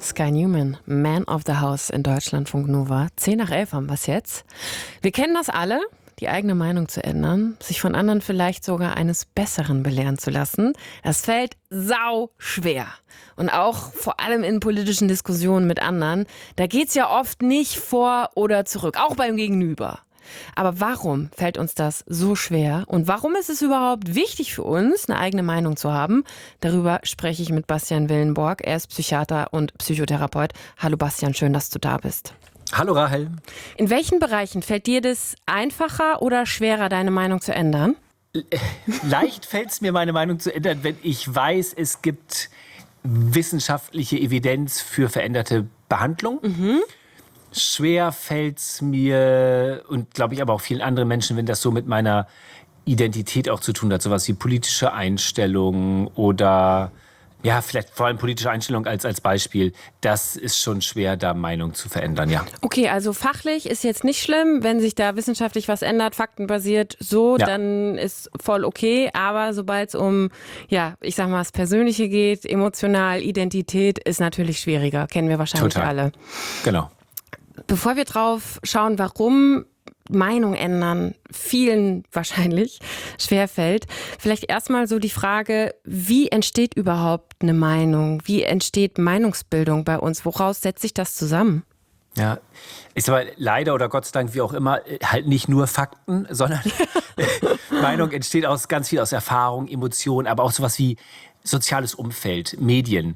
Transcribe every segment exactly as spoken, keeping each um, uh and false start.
Sky Newman, Man of the House in Deutschlandfunk Nova. Zehn nach elf haben wir es jetzt. Wir kennen das alle, die eigene Meinung zu ändern, sich von anderen vielleicht sogar eines Besseren belehren zu lassen. Das fällt sau schwer. Und auch vor allem in politischen Diskussionen mit anderen, da geht's ja oft nicht vor oder zurück, auch beim Gegenüber. Aber warum fällt uns das so schwer? Und warum ist es überhaupt wichtig für uns, eine eigene Meinung zu haben? Darüber spreche ich mit Bastian Willenborg. Er ist Psychiater und Psychotherapeut. Hallo Bastian, schön, dass du da bist. Hallo Rahel. In welchen Bereichen fällt dir das einfacher oder schwerer, deine Meinung zu ändern? Leicht fällt es mir, meine Meinung zu ändern, wenn ich weiß, es gibt wissenschaftliche Evidenz für veränderte Behandlung. Mhm. Schwer fällt es mir und glaube ich aber auch vielen anderen Menschen, wenn das so mit meiner Identität auch zu tun hat. Sowas wie politische Einstellungen oder ja, vielleicht vor allem politische Einstellung als, als Beispiel. Das ist schon schwer, da Meinung zu verändern, ja. Okay, also fachlich ist jetzt nicht schlimm, wenn sich da wissenschaftlich was ändert, faktenbasiert so, ja. Dann ist voll okay. Aber sobald es um, ja, ich sag mal, das Persönliche geht, emotional, Identität, ist natürlich schwieriger. Kennen wir wahrscheinlich Total. alle. Genau. Bevor wir drauf schauen, warum Meinung ändern vielen wahrscheinlich schwerfällt, vielleicht erstmal so die Frage, wie entsteht überhaupt eine Meinung? Wie entsteht Meinungsbildung bei uns? Woraus setzt sich das zusammen? Ja, ist aber leider oder Gott sei Dank, wie auch immer, halt nicht nur Fakten, sondern Meinung entsteht aus ganz viel aus Erfahrung, Emotionen, aber auch sowas wie soziales Umfeld, Medien,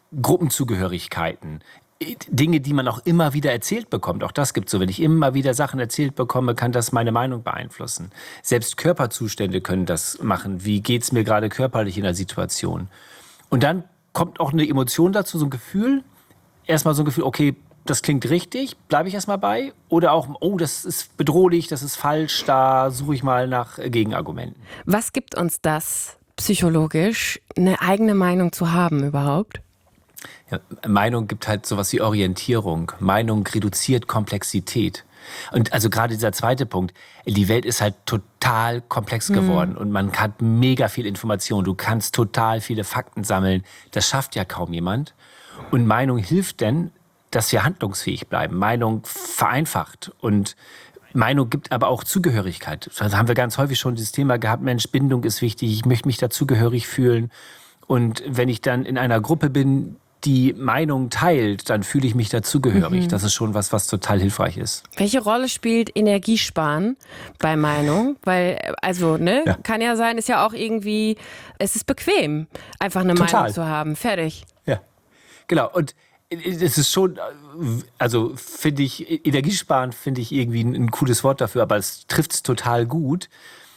Gruppenzugehörigkeiten. Dinge, die man auch immer wieder erzählt bekommt. Auch das gibt es so. Wenn ich immer wieder Sachen erzählt bekomme, kann das meine Meinung beeinflussen. Selbst Körperzustände können das machen. Wie geht es mir gerade körperlich in der Situation? Und dann kommt auch eine Emotion dazu, so ein Gefühl. Erstmal so ein Gefühl, okay, das klingt richtig, bleibe ich erstmal bei. Oder auch, oh, das ist bedrohlich, das ist falsch, da suche ich mal nach Gegenargumenten. Was gibt uns das psychologisch, eine eigene Meinung zu haben überhaupt? Ja, Meinung gibt halt sowas wie Orientierung. Meinung reduziert Komplexität. Und also gerade dieser zweite Punkt, die Welt ist halt total komplex geworden mhm. und man hat mega viel Information. Du kannst total viele Fakten sammeln. Das schafft ja kaum jemand. Und Meinung hilft denn, dass wir handlungsfähig bleiben. Meinung vereinfacht und Meinung gibt aber auch Zugehörigkeit. Da haben wir ganz häufig schon dieses Thema gehabt, Mensch, Bindung ist wichtig, ich möchte mich dazugehörig fühlen. Und wenn ich dann in einer Gruppe bin, die Meinung teilt, dann fühle ich mich dazugehörig. Mhm. Das ist schon was, was total hilfreich ist. Welche Rolle spielt Energiesparen bei Meinung? Weil, also, ne, ja. kann ja sein, ist ja auch irgendwie, es ist bequem, einfach eine total. Meinung zu haben. Fertig. Ja, genau. Und es ist schon, also finde ich, Energiesparen finde ich irgendwie ein, ein cooles Wort dafür, aber es trifft es total gut,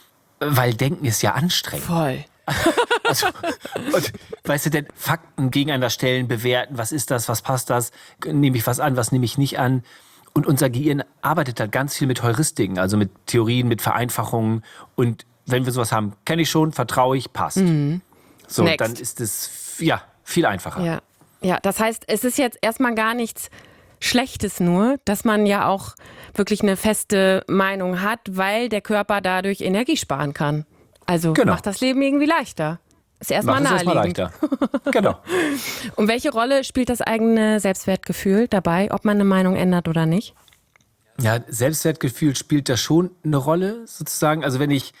weil Denken ist ja anstrengend. Voll. Also, und, weißt du denn, Fakten gegeneinander stellen, bewerten, was ist das, was passt das, nehme ich was an, was nehme ich nicht an. Und unser Gehirn arbeitet da ganz viel mit Heuristiken, also mit Theorien, mit Vereinfachungen. Und wenn wir sowas haben, kenne ich schon, vertraue ich, passt. Mhm. So, Next. Dann ist es ja viel einfacher. Ja. ja, das heißt, es ist jetzt erstmal gar nichts Schlechtes nur, dass man ja auch wirklich eine feste Meinung hat, weil der Körper dadurch Energie sparen kann. Also genau. macht das Leben irgendwie leichter. Ist erstmal naheliegend. Erstmal leichter. Genau. Und welche Rolle spielt das eigene Selbstwertgefühl dabei, ob man eine Meinung ändert oder nicht? Ja, Selbstwertgefühl spielt da schon eine Rolle, sozusagen. Also wenn ich,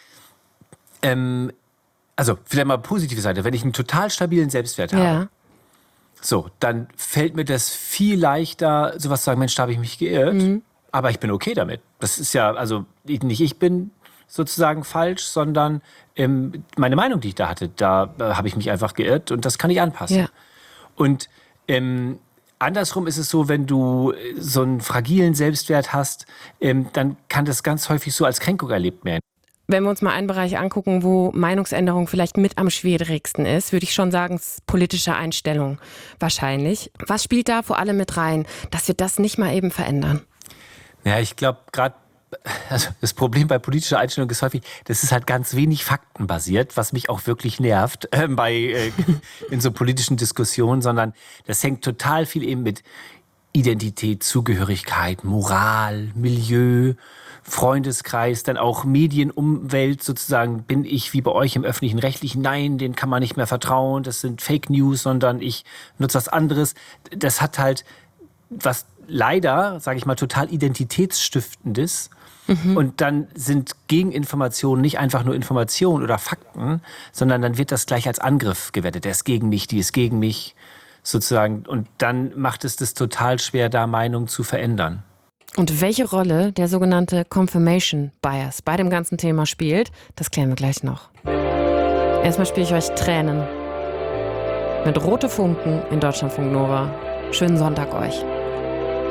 ähm, also vielleicht mal positive Seite, wenn ich einen total stabilen Selbstwert habe, ja. so, dann fällt mir das viel leichter, sowas zu sagen, Mensch, da habe ich mich geirrt, mhm. aber ich bin okay damit. Das ist ja, also nicht ich bin sozusagen falsch, sondern ähm, meine Meinung, die ich da hatte, da äh, habe ich mich einfach geirrt und das kann ich anpassen. Ja. Und ähm, andersrum ist es so, wenn du so einen fragilen Selbstwert hast, ähm, dann kann das ganz häufig so als Kränkung erlebt werden. Wenn wir uns mal einen Bereich angucken, wo Meinungsänderung vielleicht mit am schwierigsten ist, würde ich schon sagen, politische Einstellung wahrscheinlich. Was spielt da vor allem mit rein, dass wir das nicht mal eben verändern? Ja, ich glaube, gerade also das Problem bei politischer Einstellung ist häufig, das ist halt ganz wenig faktenbasiert, was mich auch wirklich nervt äh, bei äh, in so politischen Diskussionen, sondern das hängt total viel eben mit Identität, Zugehörigkeit, Moral, Milieu, Freundeskreis, dann auch Medienumwelt sozusagen. Bin ich wie bei euch im öffentlichen Rechtlichen? Nein, den kann man nicht mehr vertrauen. Das sind Fake News, sondern ich nutze was anderes. Das hat halt was leider, sage ich mal, total Identitätsstiftendes. Mhm. Und dann sind Gegeninformationen nicht einfach nur Informationen oder Fakten, sondern dann wird das gleich als Angriff gewertet. Der ist gegen mich, die ist gegen mich sozusagen. Und dann macht es das total schwer, da Meinung zu verändern. Und welche Rolle der sogenannte Confirmation Bias bei dem ganzen Thema spielt, das klären wir gleich noch. Erstmal spiele ich euch Tränen mit Rote Funken in Deutschlandfunk Nova. Schönen Sonntag euch.